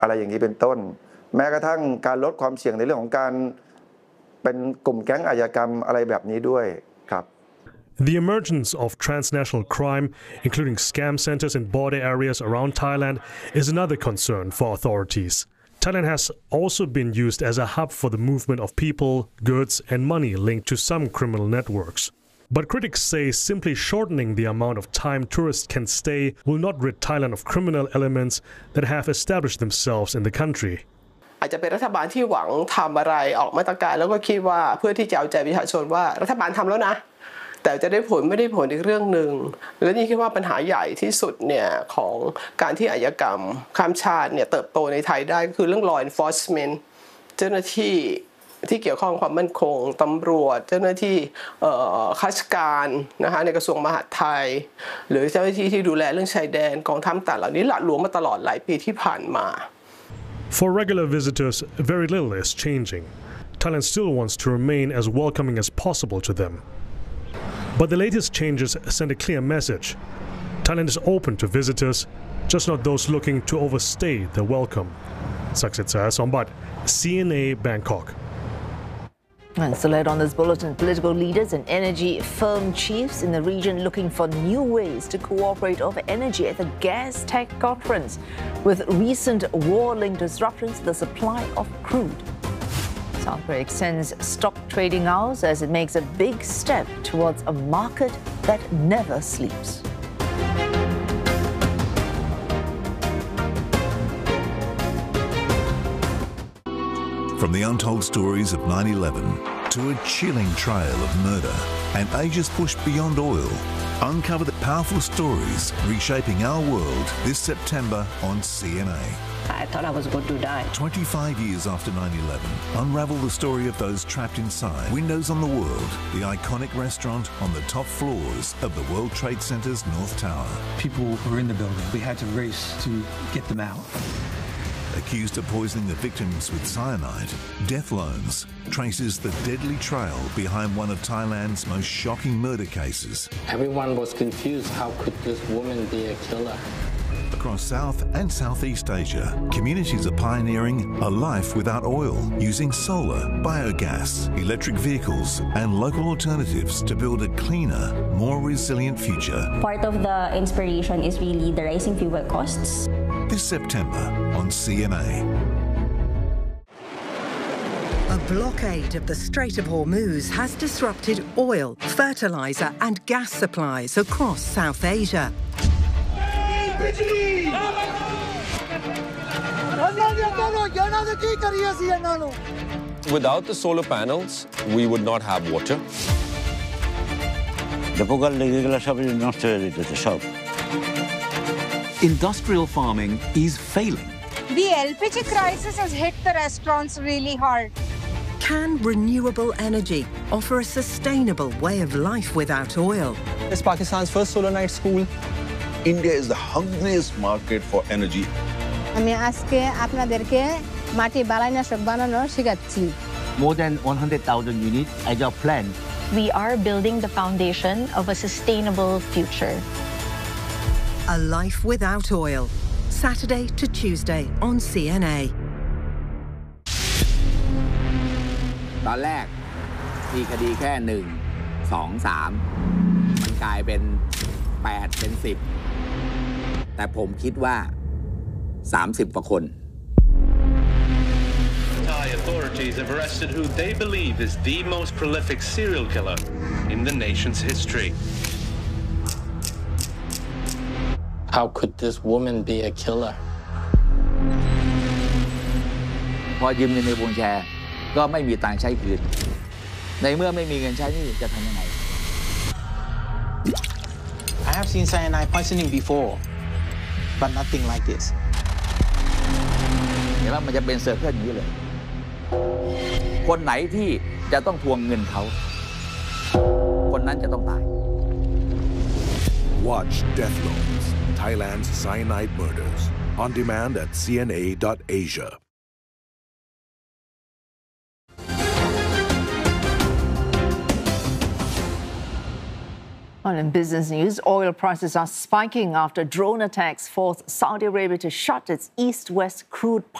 อะไรอย่างนี้เป็นต้นแม้กระทั่งการลดความเสี่ยงในเรื่องของการเป็นกลุ่มแก๊งอาชญากรรมอะไรแบบนี้ด้วยครับ The emergence of transnational crime, including scam centers in border areas around Thailand, is another concern for authorities. Thailand has also been used as a hub for the movement of people, goods, and money linked to some criminal networks. But critics say simply shortening the amount of time tourists can stay will not rid Thailand of criminal elements that have established themselves in the country. อาจจะเป็นรัฐบาลที่หวังทำอะไรออกมาตรการแล้วก็คิดว่าเพื่อที่จะเอาใจประชาชนว่ารัฐบาลทำแล้วนะแต่จะได้ผลไม่ได้ผลอีกเรื่องหนึ่งและนี่คิดว่าปัญหาใหญ่ที่สุดเนี่ยของการที่อาชญากรรมข้ามชาติเนี่ยเติบโตในไทยได้คือเรื่อง law enforcement เจ้าหน้าที่ที่เกี่ยวข้องความมั่นคงตำรวจเจ้าหน้าที่ข้าราชการนะคะในกระทรวงมหาดไทยหรือเจ้าหน้าที่ที่ดูแลเรื่องชายแดนกองทัพต่างเหล่านี้หละหลวมมาตลอดหลายปีที่ผ่านมา For regular visitors, very little is changing. Thailand still wants to remain as welcoming as possible to them. But the latest changes send a clear message. Thailand is open to visitors, just not those looking to overstay their welcome. Saksit Sombat, CNA Bangkok. And so led on this bulletin, political leaders and energy firm chiefs in the region looking for new ways to cooperate over energy at the Gas Tech Conference, with recent war-linked disruptions to the supply of crude. South Korea extends stock trading hours as it makes a big step towards a market that never sleeps. From the untold stories of 9/11 to a chilling trail of murder and Asia's push beyond oil, uncover the powerful stories reshaping our world this September on CNA. I thought I was going to die. 25 years after 9/11, unravel the story of those trapped inside. Windows on the World, the iconic restaurant on the top floors of the World Trade Center's North Tower. People were in the building. We had to race to get them out. Accused of poisoning the victims with cyanide, Death Loans traces the deadly trail behind one of Thailand's most shocking murder cases. Everyone was confused. How could this woman be a killer? Across South and Southeast Asia, communities are pioneering a life without oil, using solar, biogas, electric vehicles and local alternatives to build a cleaner, more resilient future. Part of the inspiration is really the rising fuel costs. This September on CNA. A blockade of the Strait of Hormuz has disrupted oil, fertilizer and gas supplies across South Asia. Without the solar panels, we would not have water. Industrial farming is failing. The LPG crisis has hit the restaurants really hard. Can renewable energy offer a sustainable way of life without oil? It's Pakistan's first solar night school. India is the hungriest market for energy. More than 100,000 units as our plan. We are building the foundation of a sustainable future. A life without oil. Saturday to Tuesday on CNA. ตอนแรกมีคดีแค่1 2 3มันกลายเป็น8เป็น10แต่ผมคิดว่า30กว่าคน Thai authorities have arrested who they believe is the most prolific serial killer in the nation's history. How could this woman be a killer? พอยืมเงินในวงแชร์ก็ไม่มีตังค์ใช้คืนในเมื่อไม่มีเงินใช้นี่จะทำยังไง I have seen cyanide poisoning before, but nothing like this. เห็นว่ามันจะเป็นเซอร์เคิลอย่างนี้เลยคนไหนที่จะต้องทวงเงินเขาคนนั้นจะต้องตาย Watch Death Loans, Thailand's cyanide murders, on demand at cna.asia. Well, in business news, oil prices are spiking after drone attacks forced Saudi Arabia to shut its east-west crude